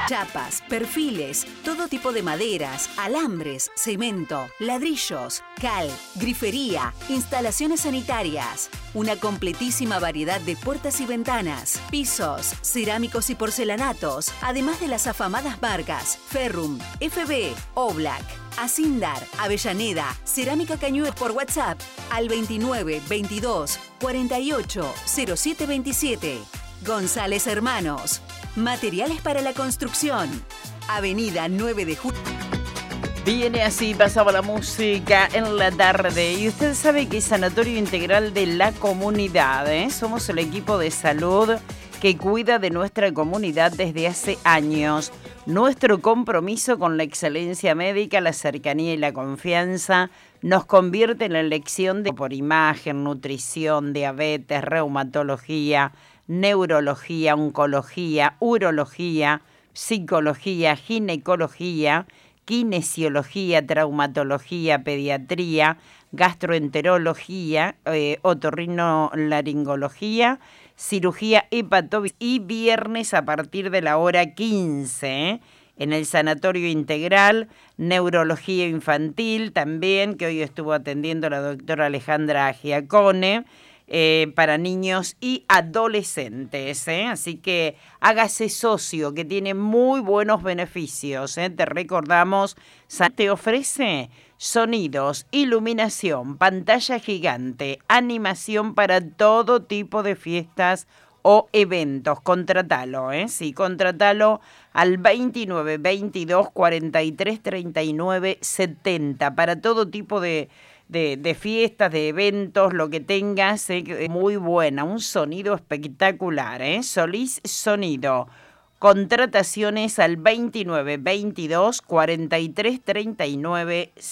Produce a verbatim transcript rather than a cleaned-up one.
chapas, perfiles, todo tipo de maderas, alambres, cemento, ladrillos, cal, grifería, instalaciones sanitarias, una completísima variedad de puertas y ventanas, pisos, cerámicos y porcelanatos, además de las afamadas marcas Ferrum, F B, Oblak, Asindar, Avellaneda, Cerámica Cañuelas por WhatsApp al veintinueve veintidós cuarenta y ocho cero siete veintisiete. González Hermanos. Materiales para la construcción. Avenida nueve de Julio. Viene así, pasaba la música en la tarde. Y usted sabe que es Sanatorio Integral de la Comunidad, ¿eh? Somos el equipo de salud que cuida de nuestra comunidad desde hace años. Nuestro compromiso con la excelencia médica, la cercanía y la confianza nos convierte en la elección de por imagen, nutrición, diabetes, reumatología, neurología, oncología, urología, psicología, ginecología, kinesiología, traumatología, pediatría, gastroenterología, eh, otorrinolaringología, cirugía hepatobiológica y viernes a partir de la hora quince, ¿eh? En el Sanatorio Integral, neurología infantil también, que hoy estuvo atendiendo la doctora Alejandra Giacone, eh, para niños y adolescentes, ¿eh? Así que hágase socio, que tiene muy buenos beneficios, ¿eh? Te recordamos, te ofrece sonidos, iluminación, pantalla gigante, animación para todo tipo de fiestas o eventos. Contratalo, ¿eh? Sí, contratalo al veintinueve veintidós cuarenta y tres treinta y nueve setenta para todo tipo de, de, de fiestas, de eventos, lo que tengas, ¿eh? Muy buena, un sonido espectacular, ¿eh? Solís Sonido. Contrataciones al veintinueve veintidós cuarenta y tres treinta y nueve